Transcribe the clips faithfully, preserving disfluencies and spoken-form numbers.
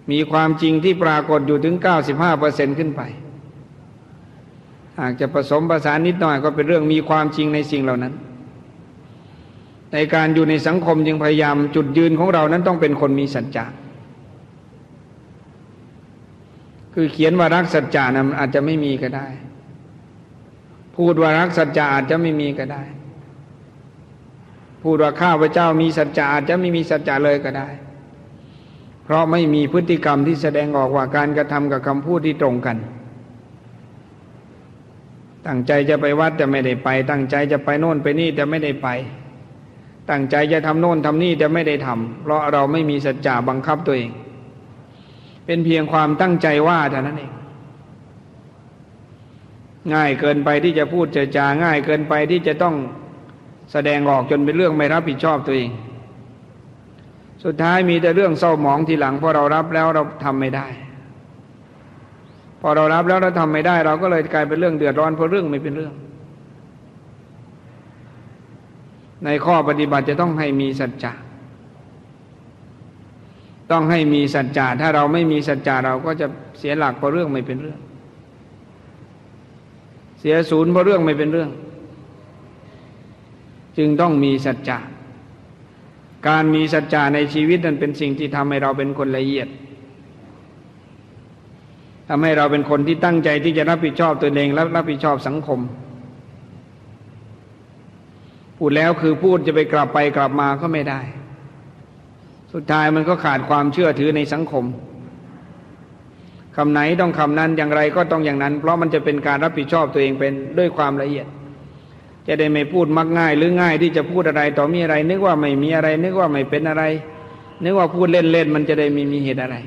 มีความจริงที่ปรากฏอยู่ถึง เก้าสิบห้าเปอร์เซ็นต์ ขึ้นไปหากจะผสมผสานนิดหน่อยก็เป็นเรื่องมีความจริงในสิ่งเหล่านั้นในการอยู่ในสังคมจึงพยายามจุดยืนของเรานั้นต้องเป็นคนมีสัจจะคือเขียนว่ารักสัจจะนะอาจจะไม่มีก็ได้พูดว่ารักสัจจะอาจจะไม่มีก็ได้พูดว่าข้าพเจ้ามีสัจจะอาจจะไม่มีสัจจะเลยก็ได้เพราะไม่มีพฤติกรรมที่แสดงออกว่าการกระทำกับคำพูดที่ตรงกันตั้งใจจะไปวัดแต่ไม่ได้ไปตั้งใจจะไปโน่นไปนี่แต่ไม่ได้ไปตั้งใจจะทำโน่นทำนี่แต่ไม่ได้ทำเพราะเราไม่มีสัจจะบังคับตัวเองเป็นเพียงความตั้งใจว่าเท่านั้นเองง่ายเกินไปที่จะพูดจะจาง่ายเกินไปที่จะต้องแสดงออกจนเป็นเรื่องไม่รับผิดชอบตัวเองสุดท้ายมีแต่เรื่องเศร้าหมองทีหลังพอเรารับแล้วเราทำไม่ได้พอเรารับแล้วเราทำไม่ได้เราก็เลยกลายเป็นเรื่องเดือดร้อนเพราะเรื่องไม่เป็นเรื่องในข้อปฏิบัติจะต้องให้มีสัจจะต้องให้มีสัจจะถ้าเราไม่มีสัจจะเราก็จะเสียหลักเพราะเรื่องไม่เป็นเรื่องเสียศูนย์เพราะเรื่องไม่เป็นเรื่องจึงต้องมีสัจจะการมีสัจจะในชีวิตนั้นเป็นสิ่งที่ทำให้เราเป็นคนละเอียดทำให้เราเป็นคนที่ตั้งใจที่จะรับผิดชอบตัวเองและรับผิดชอบสังคมพูดแล้วคือพูดจะไปกลับไปกลับมาก็ไม่ได้สุดท้ายมันก็ขาดความเชื่อถือในสังคมคำไหนต้องคำนั้นอย่างไรก็ต้องอย่างนั้นเพราะมันจะเป็นการรับผิดชอบตัวเองเป็นด้วยความละเอียดจะได้ไม่พูดมักง่ายหรือง่ายที่จะพูดอะไรต่อมีอะไรนึกว่าไม่มีอะไรนึกว่าไม่เป็นอะไรนึกว่าพูดเล่นๆมันจะได้ไม่มีเหตุอะไร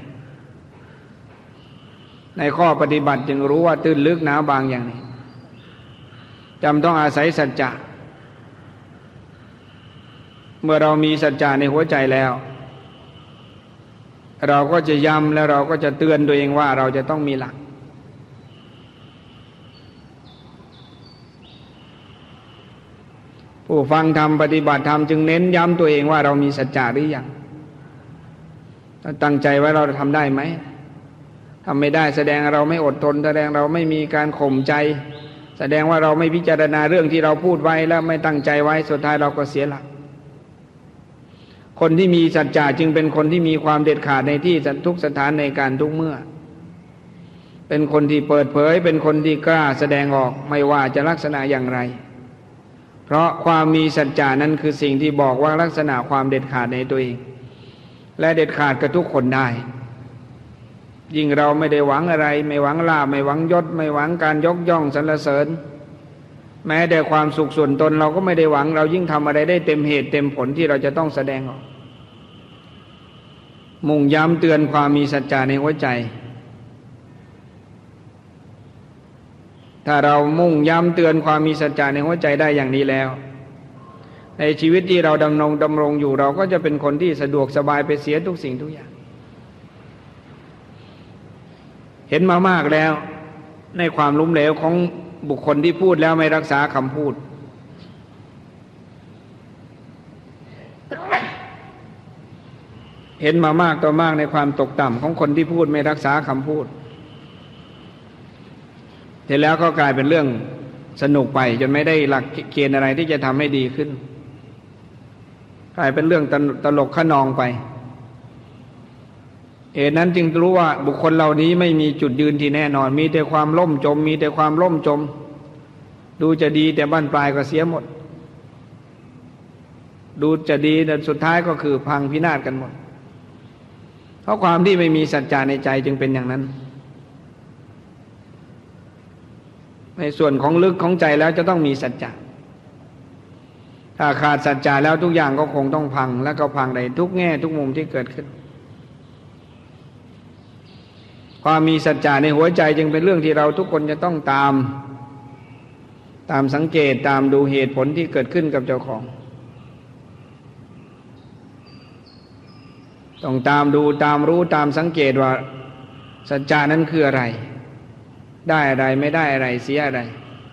ในข้อปฏิบัติจึงรู้ว่าตื้นลึกหนาบางอย่างนี้จำต้องอาศัยสัจจะเมื่อเรามีสัจจะในหัวใจแล้วเราก็จะย้ำแล้วเราก็จะเตือนตัวเองว่าเราจะต้องมีหลักผู้ฟังธรรมปฏิบัติธรรมจึงเน้นย้ำตัวเองว่าเรามีสัจจะหรือยังตั้งใจไว้เราจะทำได้ไหมทำไม่ได้แสดงเราไม่อดทนแสดงเราไม่มีการข่มใจแสดงว่าเราไม่พิจารณาเรื่องที่เราพูดไว้แล้วไม่ตั้งใจไว้สุดท้ายเราก็เสียหลักคนที่มีสัจจะจึงเป็นคนที่มีความเด็ดขาดในที่ทุกสถานในการทุกเมื่อเป็นคนที่เปิดเผยเป็นคนที่กล้าแสดงออกไม่ว่าจะลักษณะอย่างไรเพราะความมีสัจจะนั้นคือสิ่งที่บอกว่าลักษณะความเด็ดขาดในตัวเองและเด็ดขาดกับทุกคนได้ยิ่งเราไม่ได้หวังอะไรไม่หวังลาภไม่หวังยศไม่หวังการยกย่องสรรเสริญแม้แต่ความสุขส่วนตนเราก็ไม่ได้หวังเรายิ่งทำอะไรได้เต็มเหตุเต็มผลที่เราจะต้องแสดงออกมุ่งย้ำเตือนความมีสัจจะในหัวใจถ้าเรามุ่งย้ำเตือนความมีสัจจะในหัวใจได้อย่างนี้แล้วในชีวิตที่เราดำรงดำรงอยู่เราก็จะเป็นคนที่สะดวกสบายไปเสียทุกสิ่งทุกอย่างเห็นมามากแล้วในความล้มเหลวของบุคคลที่พูดแล้วไม่รักษาคำพูดเห็นมามากต่อมากในความตกต่ำของคนที่พูดไม่รักษาคำพูดเสร็จแล้วก็กลายเป็นเรื่องสนุกไปจนไม่ได้หลักเกณฑ์อะไรที่จะทำให้ดีขึ้นกลายเป็นเรื่องตลกขนองไปเหตุนั้นจึงรู้ว่าบุคคลเหล่านี้ไม่มีจุดยืนที่แน่นอนมีแต่ความล่มจมมีแต่ความล่มจมดูจะดีแต่บั้นปลายก็เสียหมดดูจะดีแต่สุดท้ายก็คือพังพินาศกันหมดเพราะความที่ไม่มีสัจจะในใจจึงเป็นอย่างนั้นในส่วนของลึกของใจแล้วจะต้องมีสัจจะถ้าขาดสัจจะแล้วทุกอย่างก็คงต้องพังและก็พังในทุกแง่ทุกมุมที่เกิดขึ้นความมีสัจจะในหัวใจจึงเป็นเรื่องที่เราทุกคนจะต้องตามตามสังเกตตามดูเหตุผลที่เกิดขึ้นกับเจ้าของต้องตามดูตามรู้ตามสังเกตว่าสัจจะนั้นคืออะไรได้อะไรไม่ได้อะไรเสียอะไร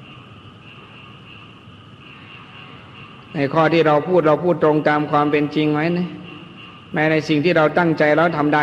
ในข้อที่เราพูดเราพูดตรงตามความเป็นจริงไหมนะแม้ในสิ่งที่เราตั้งใจแล้วทำได้